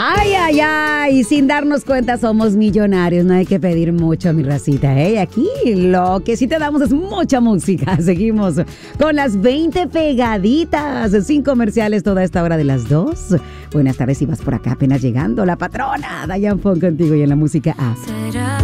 Ay, ay, ay, sin darnos cuenta somos millonarios, no hay que pedir mucho, mi racita, ¿eh? Aquí lo que sí te damos es mucha música. Seguimos con las 20 pegaditas, sin comerciales toda esta hora de las 2. Buenas tardes, si vas por acá apenas llegando, la patrona, Dayan Fon contigo y en la música A.